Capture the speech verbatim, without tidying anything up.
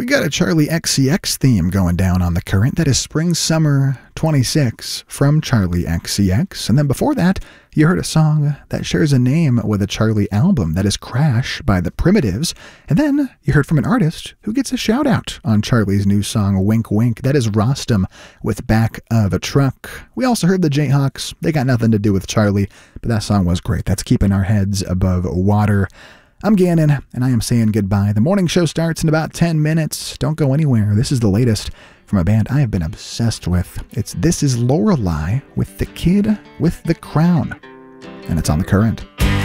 We got a Charlie X C X theme going down on the current. That is Spring Summer twenty-six from Charlie X C X. And then before that, you heard a song that shares a name with a Charlie album. That is Crash by the Primitives. And then you heard from an artist who gets a shout out on Charlie's new song, Wink Wink. That is Rostam with Back of a Truck. We also heard the Jayhawks. They got nothing to do with Charlie, but that song was great. That's Keeping Our Heads Above Water. I'm Gannon, and I am saying goodbye. The morning show starts in about ten minutes. Don't go anywhere. This is the latest from a band I have been obsessed with. It's This Is Lorelei with The Kid with the Crown, and it's on the current.